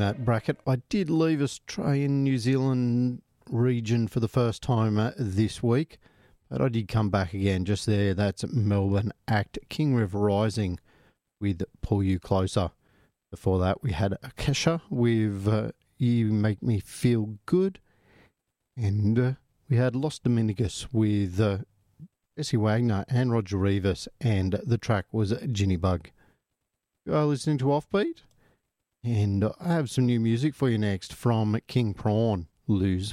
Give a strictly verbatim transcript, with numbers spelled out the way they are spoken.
that bracket. I did leave Australian New Zealand region for the first time uh, this week, but I did come back again just there. That's Melbourne Act, King River Rising with Pull You Closer. Before that, we had Akesha with uh, You Make Me Feel Good, and uh, we had Los Dominicus with uh, Jesse Wagner and Roger Rivas, and the track was Ginny Bug. You are listening to Offbeat, and I have some new music for you next from King Prawn, Lose